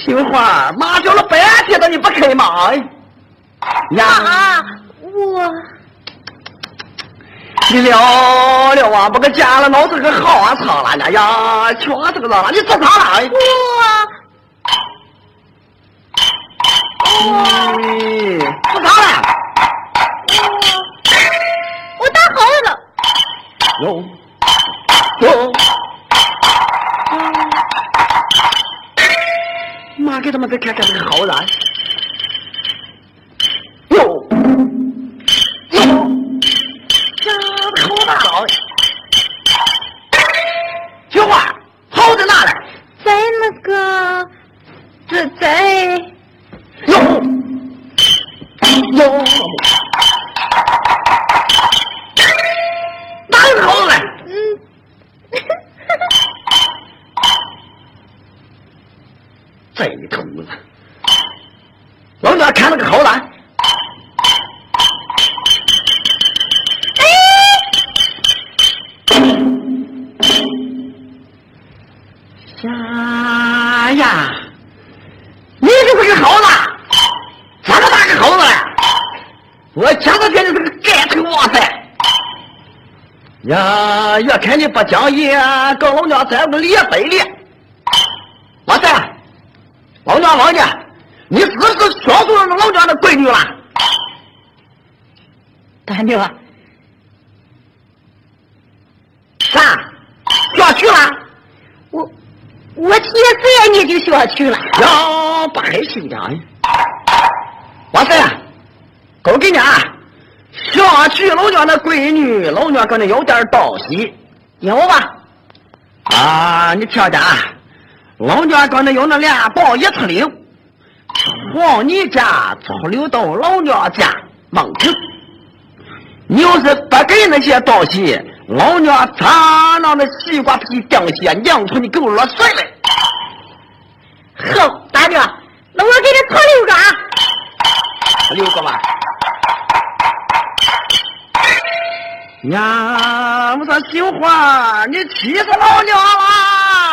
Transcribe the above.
杏花，妈叫了半天了，你不开吗？ 呀，我。 你聊聊啊，把个家了，脑子个好啊，操了呢呀！全这个了，你做啥了？做啥了？ 我打好了。 有。妈给他们再看看这个好人。有。好大了！听话，好在哪呢？ 在那个，在。 有。哪有好的呢？这头子，老娘看了个好的。呀，你这是个猴子，这么大个猴子了！我讲到天你这个盖头哇塞！呀，越看你不讲义，跟老娘在个列北列。哇塞，老娘王家，你是不是小住老娘的闺女了？ 大妞啊， 啥？下去了？ 我7岁你就下去了。 呀，不还行的。哇塞，我给你啊，下去老娘的闺女，老娘跟你有点道喜，有吧？啊，你听着啊，老娘跟你有那2包1尺0，从你家出溜到老娘家门口。你要是不给那些道喜，老娘咋让那西瓜皮掉下酿出你给我落水来！ 好，大妞，那我给你搓6个啊 ！6个吧。呀，我说杏花，你气死老娘了！